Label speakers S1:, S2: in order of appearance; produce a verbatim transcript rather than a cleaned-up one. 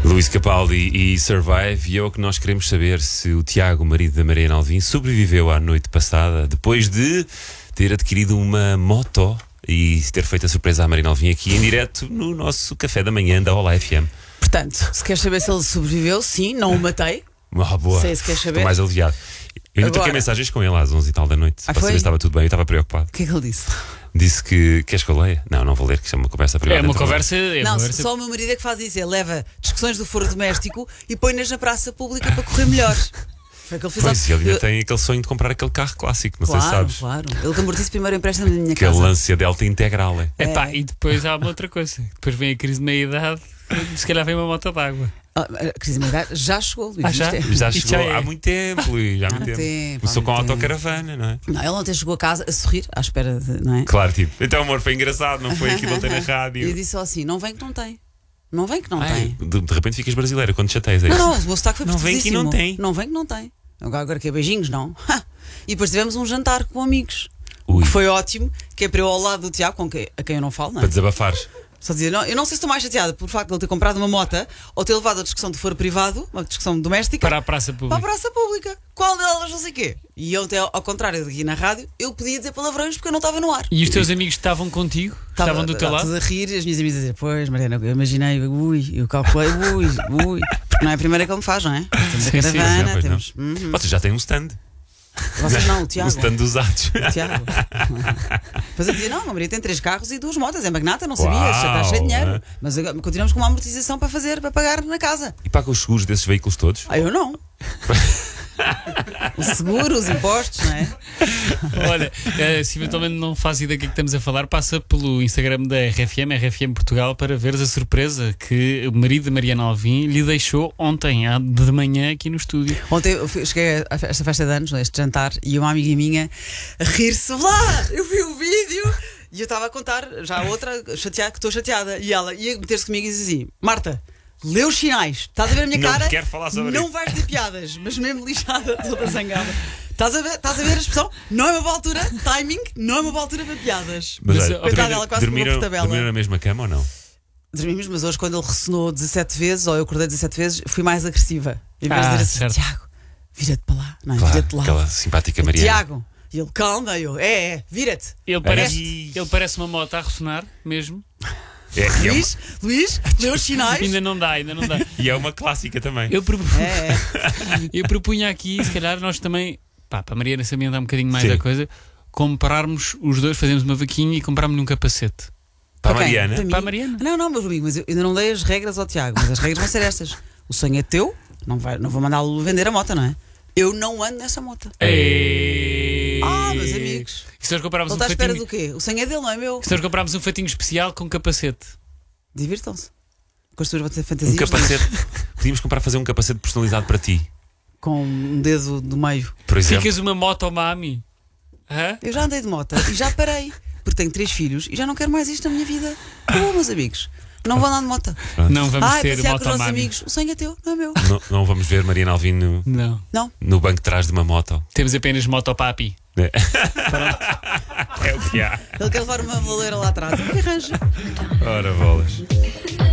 S1: Luís Capaldi e Survive. E é o que nós queremos saber: se o Tiago, marido da Mariana Alvim, sobreviveu à noite passada depois de ter adquirido uma moto e ter feito a surpresa à Mariana Alvim aqui em direto no nosso café da manhã da Olá F M.
S2: Portanto, se queres saber se ele sobreviveu, sim, não o matei.
S1: Oh, boa.
S2: Sei se queres saber.
S1: Estou mais aliviado. Eu ainda
S2: Agora...
S1: troquei mensagens com ele às onze e tal da noite,
S2: ah,
S1: para
S2: foi?
S1: saber se estava tudo bem. Eu estava preocupado.
S2: O que é que ele disse?
S1: Disse que. Queres que eu leia? Não, não vou ler, que isto é uma conversa privada.
S3: É uma conversa. É
S2: não,
S3: uma conversa...
S2: só o meu marido é que faz isso. Ele leva discussões do foro doméstico e põe-nas na praça pública para correr melhor. Foi o que ele fez.
S1: Pois, ele ainda
S2: eu...
S1: tem aquele sonho de comprar aquele carro clássico, não
S2: claro,
S1: sei se sabes.
S2: Claro, ele que amortiza primeiro o empréstimo da minha
S1: Aquele
S2: casa.
S1: Lancia Delta Integral. É.
S3: Epá,
S2: É.
S3: e depois há uma outra coisa. Depois vem a crise de meia-idade, se calhar vem uma moto d'água.
S2: Ah, a crise de meia-idade já chegou, Luís.
S3: Ah, já?
S2: Isto é-
S1: Já
S3: Isto
S1: chegou
S3: já é.
S1: há muito tempo, Luís. Já há muito tempo.
S2: tempo,
S1: Começou
S2: há
S1: com a
S2: muito tempo.
S1: autocaravana, não é?
S2: Não, ele ontem chegou a casa a sorrir, à espera de. Não é?
S1: Claro, tipo. Então, amor, foi engraçado, não foi aquilo ontem na
S2: E
S1: rádio.
S2: disse só assim: não vem que não tem. Não vem que não
S1: Ai,
S2: tem.
S1: de, de repente ficas brasileira quando chateias. É
S2: Não,
S1: isso?
S2: não, o meu sotaque foi
S1: Não vem que não
S2: portuguesíssimo.
S1: tem.
S2: Não vem que não tem. Agora, agora que é beijinhos, não. E depois tivemos um jantar com amigos.
S1: Ui.
S2: Que foi ótimo, que é para eu ao lado do Tiago, com quem, a quem eu não falo, não
S1: Para
S2: é?
S1: desabafares.
S2: Só dizer, não, eu não sei se estou mais chateada por facto de ele ter comprado uma moto ou ter levado a discussão de foro privado, uma discussão doméstica,
S3: Para a praça
S2: para
S3: pública.
S2: a praça pública. Qual delas, não sei o quê. E eu, até, ao contrário daqui na rádio, eu podia dizer palavrões porque eu não estava no ar.
S3: E os teus amigos estavam contigo?
S2: Estava-
S3: Estavam do teu
S2: estava
S3: lado?
S2: tudo a rir e as minhas amigas a dizer, pois, Mariana, eu imaginei, ui, eu calculei, ui, ui. Porque não é a primeira que ele me faz, não é? Temos a
S3: Sim, sim,
S2: caravana,
S1: não, pois não.
S2: temos. Uhum.
S1: Vocês já têm um stand.
S2: Vocês não, o
S1: Um
S2: Tiago.
S1: stand dos atos.
S2: O Tiago. Depois eu dizia, não, meu marido tem três carros e duas motas, é magnata, não sabia,
S1: Uau,
S2: está cheio de dinheiro.
S1: é?
S2: Mas agora continuamos com uma amortização para fazer, para pagar na casa.
S1: E paga os seguros desses veículos todos?
S2: Ah, eu não. O seguro, os impostos, não é?
S3: Olha, eh, se eventualmente não faz ideia do que é que estamos a falar, passa pelo Instagram da R F M, R F M Portugal, para veres a surpresa que o marido de Mariana Alvim lhe deixou ontem, à- de manhã, aqui no estúdio.
S2: Ontem eu fui- cheguei a esta festa de anos, a este jantar, e uma amiga minha a rir-se lá. Eu vi o vídeo e eu estava a contar, já a outra, chateada, que estou chateada. E ela ia meter-se comigo e dizia assim: Marta, lê os sinais, estás a ver a minha
S1: Não
S2: cara?
S1: quero falar sobre
S2: não
S1: isso."
S2: vais ter piadas, mas mesmo lixada, toda zangada. Estás a ver, estás a ver a expressão? Não é uma boa altura, timing, não é uma boa altura para piadas.
S1: Mas,
S3: Mas,
S1: olha,
S3: oh,
S2: coitada,
S1: dormiram-
S2: ela quase pegou
S1: dormiram,
S2: por tabela.
S1: dormiram na mesma cama ou não?
S2: Dormimos, mas hoje, quando ele ressonou dezassete vezes, ou eu acordei dezassete vezes, fui mais agressiva. Em vez
S3: Ah,
S2: de dizer assim:
S3: certo.
S2: Tiago, vira-te para lá, não é?
S1: Claro,
S2: Vira-te lá.
S1: aquela simpática Mariana.
S2: Tiago, e ele, calma, eu, é, é, vira-te.
S3: Ele parece,
S1: Ai.
S3: ele parece uma moto a ressonar mesmo.
S1: É, e, é uma,
S2: Luís, Luís, lê os sinais.
S3: Ainda não dá, ainda não dá.
S1: e é uma clássica também.
S3: Eu, propu-
S2: É, é.
S3: eu propunha aqui, se calhar, nós também, pá, para a Mariana se ambientar um bocadinho mais
S1: Sim.
S3: a coisa, comprarmos os dois, fazemos uma vaquinha e comprarmos um capacete.
S1: Para a
S2: Para quem?
S1: Mariana.
S2: Para mim?
S3: Para a Mariana.
S2: Não, não, meu amigo, mas eu ainda não dei as regras ao Tiago, mas as regras vão ser estas. O sonho é teu, não, vai, não vou mandá-lo vender a moto, não é? Eu não ando nessa moto.
S3: Ei.
S2: Ah, meus amigos.
S3: E se nós comprarmos
S2: Ele
S3: um
S2: está à espera
S3: fatinho,
S2: do quê? O sonho é dele, não é meu?
S3: se nós comprarmos um fatinho especial com capacete.
S2: Divirtam-se. Com as suas fantasias.
S1: Um capacete. Podíamos comprar fazer um capacete personalizado para ti,
S2: Com um dedo do meio.
S1: por exemplo.
S3: Ficas uma moto ao mami. Hã?
S2: Eu já andei de moto e já parei. Porque tenho três filhos e já não quero mais isto na minha vida. Acabou, meus amigos. Não vou andar de moto.
S3: Não vamos
S2: Ai,
S3: ter
S2: passear
S3: moto
S2: com os
S3: ao
S2: nossos
S3: mami.
S2: amigos. O sonho é teu, não é meu.
S1: Não, não vamos ver Mariana Alvim no,
S3: Não.
S2: Não.
S1: no banco de trás de uma moto.
S3: Temos apenas moto papi.
S1: É, é o que há.
S2: Ele quer levar uma moleira lá atrás. O que arranja?
S1: Ora, bolas.